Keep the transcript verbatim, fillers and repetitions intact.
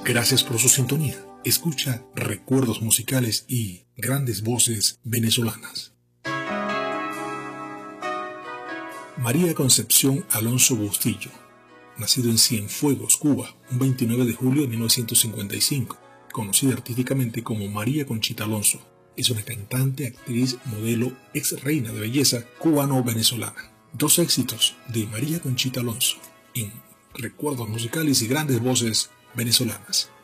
Gracias por su sintonía. Escucha recuerdos musicales y grandes voces venezolanas. María Concepción Alonso Bustillo, nacido en Cienfuegos, Cuba, un veintinueve de julio de mil novecientos cincuenta y cinco, conocida artísticamente como María Conchita Alonso, es una cantante, actriz, modelo, ex reina de belleza cubano-venezolana. Dos éxitos de María Conchita Alonso en recuerdos musicales y grandes voces venezolanas.